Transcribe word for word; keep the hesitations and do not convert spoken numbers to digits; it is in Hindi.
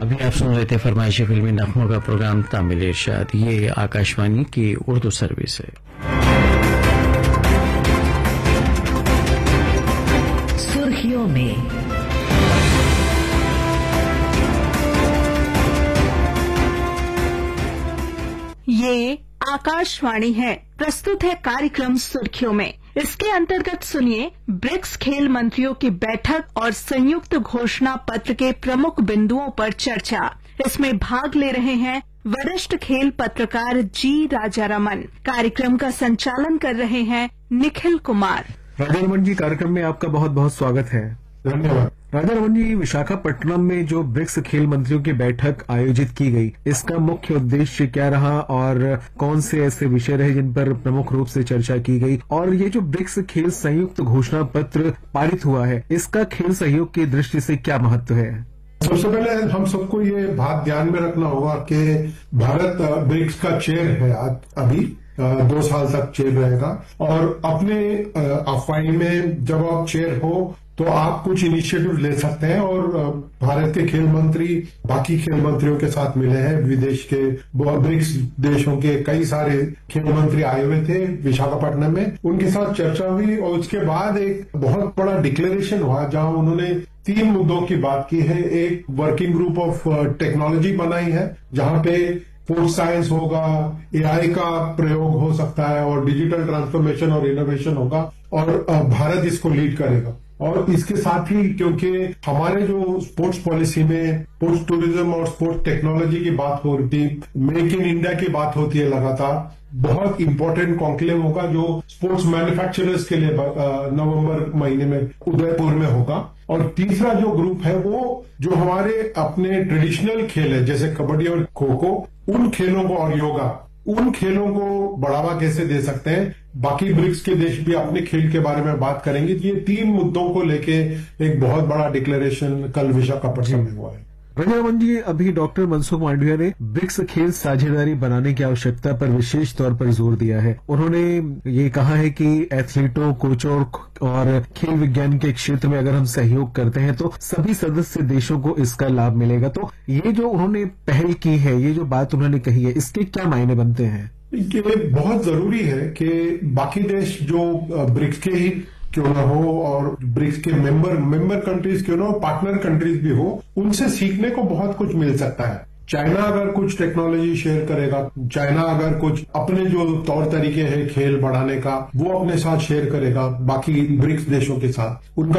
अभी आप सुन रहे थे फरमाइशी फिल्मी नगमों का प्रोग्राम तामिल इरशाद। ये आकाशवाणी की उर्दू सर्विस है। सुर्खियों में ये आकाशवाणी है। प्रस्तुत है कार्यक्रम सुर्खियों में। इसके अंतर्गत सुनिए ब्रिक्स खेल मंत्रियों की बैठक और संयुक्त घोषणा पत्र के प्रमुख बिंदुओं पर चर्चा। इसमें भाग ले रहे हैं वरिष्ठ खेल पत्रकार जी राजारमन। कार्यक्रम का संचालन कर रहे हैं निखिल कुमार। राजारमन जी, कार्यक्रम में आपका बहुत बहुत स्वागत है। धन्यवाद। राजारमन जी, विशाखापट्टनम में जो ब्रिक्स खेल मंत्रियों की बैठक आयोजित की गई, इसका मुख्य उद्देश्य क्या रहा और कौन से ऐसे विषय रहे जिन पर प्रमुख रूप से चर्चा की गई? और ये जो ब्रिक्स खेल संयुक्त घोषणा पत्र पारित हुआ है, इसका खेल सहयोग की दृष्टि से क्या महत्व है? सबसे पहले हम सबको ये बात ध्यान में रखना होगा कि भारत ब्रिक्स का चेयर है अभी, दो साल तक चेयर रहेगा। और अपने अफवाही में जब आप चेयर हो तो आप कुछ इनिशिएटिव ले सकते हैं। और भारत के खेल मंत्री बाकी खेल मंत्रियों के साथ मिले हैं। विदेश के ब्रिक्स देशों के कई सारे खेल मंत्री आए हुए थे विशाखापट्टनम में, उनके साथ चर्चा हुई और उसके बाद एक बहुत बड़ा डिक्लेरेशन हुआ जहां उन्होंने तीन मुद्दों की बात की है। एक वर्किंग ग्रुप ऑफ टेक्नोलॉजी बनाई है जहां पे स्पोर्ट्स साइंस होगा, एआई का प्रयोग हो सकता है और डिजिटल ट्रांसफॉर्मेशन और इनोवेशन होगा और भारत इसको लीड करेगा। और इसके साथ ही क्योंकि हमारे जो स्पोर्ट्स पॉलिसी में स्पोर्ट्स टूरिज्म और स्पोर्ट्स टेक्नोलॉजी की बात हो रही थी, मेक इन इंडिया की बात होती है लगातार, बहुत इंपॉर्टेंट कॉन्क्लेव होगा जो स्पोर्ट्स मैन्युफैक्चरर्स के लिए नवंबर महीने में उदयपुर में होगा। और तीसरा जो ग्रुप है वो जो हमारे अपने ट्रेडिशनल खेल है जैसे कबड्डी और खो खो, उन खेलों को और योगा, उन खेलों को बढ़ावा कैसे दे सकते हैं। बाकी ब्रिक्स के देश भी अपने खेल के बारे में बात करेंगे। ये तीन मुद्दों को लेके एक बहुत बड़ा डिक्लेरेशन कल विशाखापट्टनम में हुआ है। राजारमन जी, अभी डॉक्टर मनसुख मांडविया ने ब्रिक्स खेल साझेदारी बनाने की आवश्यकता पर विशेष तौर पर जोर दिया है। उन्होंने ये कहा है कि एथलीटों, कोचों और खेल विज्ञान के क्षेत्र में अगर हम सहयोग करते हैं तो सभी सदस्य देशों को इसका लाभ मिलेगा। तो ये जो उन्होंने पहल की है, ये जो बात उन्होंने कही है, इसके क्या मायने बनते हैं? ये बहुत जरूरी है कि बाकी देश जो ब्रिक्स के ही क्यों ना हो और ब्रिक्स के मेंबर मेंबर कंट्रीज क्यों ना हो, पार्टनर कंट्रीज भी हो, उनसे सीखने को बहुत कुछ मिल सकता है। चाइना अगर कुछ टेक्नोलॉजी शेयर करेगा, चाइना अगर कुछ अपने जो तौर तरीके हैं खेल बढ़ाने का वो अपने साथ शेयर करेगा बाकी ब्रिक्स देशों के साथ, उनका